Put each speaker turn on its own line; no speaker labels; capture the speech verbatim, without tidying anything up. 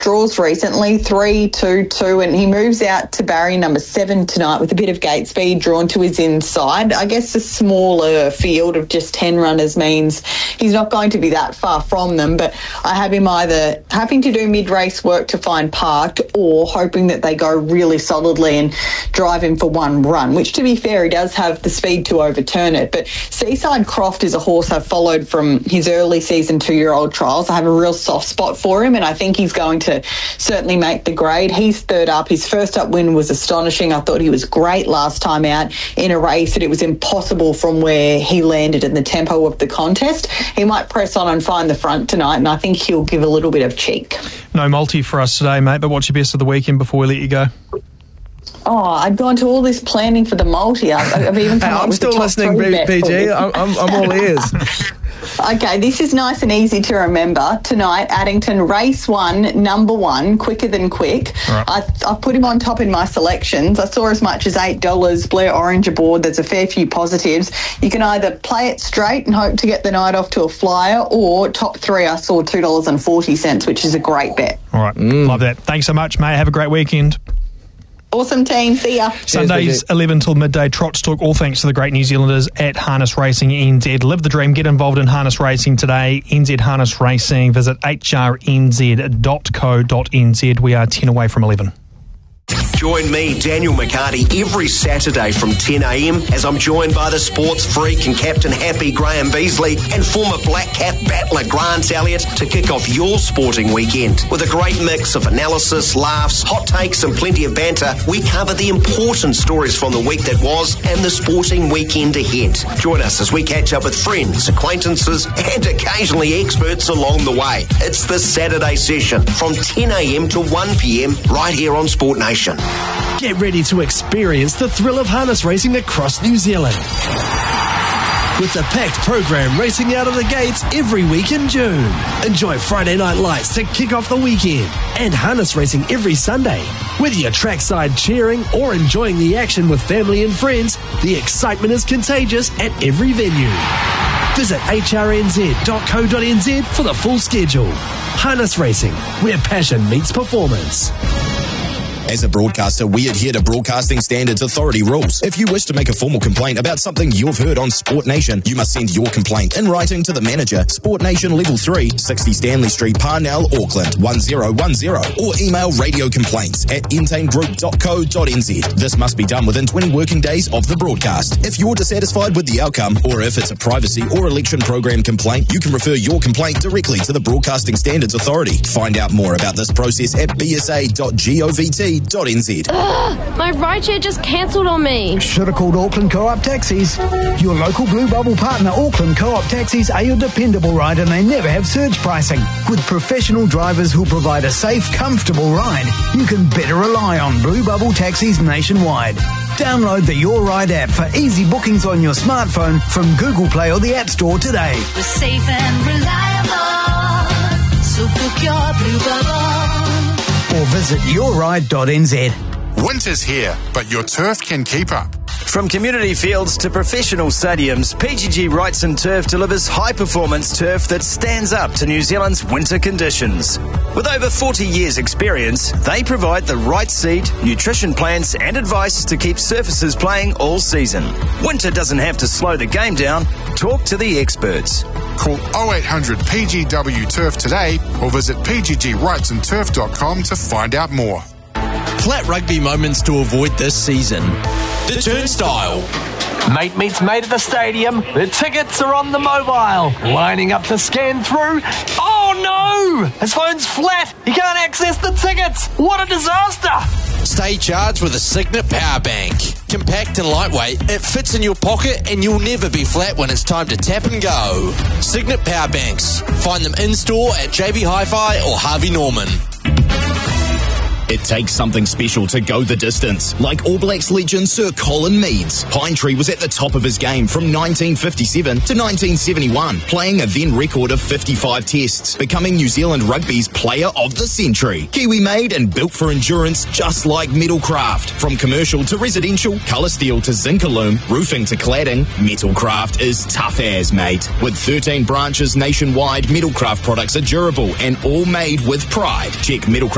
draws recently, three, two, two, and he moves out to barrier number seven tonight with a bit of gate speed drawn to his inside. I guess a smaller field of just ten runners means he's not going to be that far from them, but I have him either having to do mid-race work to find parked or hoping that they go really solidly and drive him for one run, which, to be fair, he does have the speed to overturn it. But Seaside Croft is a horse I've followed from his early season two-year-old trials. I have a real soft spot for him, and I think he's going to certainly make the grade. He's third up. His first up win was astonishing. I thought he was great last time out in a race that it was impossible from where he landed in the tempo of the contest. He might press on and find the front tonight, and I think he'll give a little bit of cheek.
No multi for us today, mate, but what's your best of the weekend before we let you go?
Oh, I've gone to all this planning for the multi. I've, I've even come
hey,
up
I'm
with
still
the top
listening,
three
P G. I'm, I'm, I'm all ears.
Okay, this is nice and easy to remember. Tonight, Addington, race one, number one, quicker than quick.
Right.
I, I put him on top in my selections. I saw as much as eight dollars. Blair Orange aboard. There's a fair few positives. You can either play it straight and hope to get the night off to a flyer, or top three, I saw two dollars and forty cents, which is a great bet.
All right, mm. Love that. Thanks so much, mate. Have a great weekend.
Awesome team. See ya.
Sundays eleven till midday Trots Talk, all thanks to the great New Zealanders at Harness Racing N Z. Live the dream. Get involved in harness racing today. N Z Harness Racing. Visit h r n z dot co dot n z. We are ten away from eleven.
Join me, Daniel McCarty, every Saturday from ten a m as I'm joined by the sports freak and captain happy Graham Beasley and former Black Cap battler Grant Elliott to kick off your sporting weekend. With a great mix of analysis, laughs, hot takes and plenty of banter, we cover the important stories from the week that was and the sporting weekend ahead. Join us as we catch up with friends, acquaintances and occasionally experts along the way. It's the Saturday session from ten a m to one p m right here on Sport Nation.
Get ready to experience the thrill of harness racing across New Zealand. With a packed program racing out of the gates every week in June. Enjoy Friday night lights to kick off the weekend and harness racing every Sunday. Whether you're trackside cheering or enjoying the action with family and friends, the excitement is contagious at every venue. Visit h r n z dot co dot n z for the full schedule. Harness racing, where passion meets performance.
As a broadcaster, we adhere to Broadcasting Standards Authority rules. If you wish to make a formal complaint about something you've heard on Sport Nation, you must send your complaint in writing to the manager, Sport Nation Level three, sixty Stanley Street, Parnell, Auckland, one zero one zero, or email radio complaints at entain group dot co dot n z. This must be done within twenty working days of the broadcast. If you're dissatisfied with the outcome, or if it's a privacy or election program complaint, you can refer your complaint directly to the Broadcasting Standards Authority. Find out more about this process at b s a dot govt dot n z.
Ugh, my rideshare just cancelled on me.
Should have called Auckland Co-op Taxis. Your local Blue Bubble partner, Auckland Co-op Taxis, are your dependable ride, and they never have surge pricing. With professional drivers who provide a safe, comfortable ride, you can better rely on Blue Bubble Taxis nationwide. Download the Your Ride app for easy bookings on your smartphone from Google Play or the App Store today.
We're safe and reliable, so book your Blue Bubble.
Or visit your ride dot n z.
Winter's here, but your turf can keep up.
From community fields to professional stadiums, P G G Wrights and Turf delivers high-performance turf that stands up to New Zealand's winter conditions. With over forty years' experience, they provide the right seed, nutrition plans and advice to keep surfaces playing all season. Winter doesn't have to slow the game down. Talk to the experts.
Call oh eight hundred P G W Turf today or visit p g g wrights and turf dot com to find out more.
Flat rugby moments to avoid this season. The Turnstile.
Mate meets mate at the stadium. The tickets are on the mobile. Lining up to scan through. Oh no! His phone's flat. He can't access the tickets. What a disaster!
Stay charged with a Signet Power Bank. Compact and lightweight, it fits in your pocket and you'll never be flat when it's time to tap and go. Signet Power Banks. Find them in-store at J B Hi-Fi or Harvey Norman.
It takes something special to go the distance. Like All Blacks legend Sir Colin Meads. Pine Tree was at the top of his game from nineteen fifty-seven to nineteen seventy-one, playing a then record of fifty-five tests, becoming New Zealand rugby's player of the century. Kiwi made and built for endurance, just like Metalcraft. From commercial to residential, colour steel to zinc aluminum, roofing to cladding, Metalcraft is tough as, mate. With thirteen branches nationwide, Metalcraft products are durable and all made with pride. Check Metalcraft